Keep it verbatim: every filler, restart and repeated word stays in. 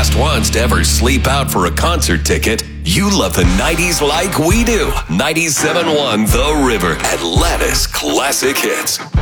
last ones to ever sleep out for a concert ticket, you love the nineties like we do. ninety-seven point one The River, Atlanta's classic hits.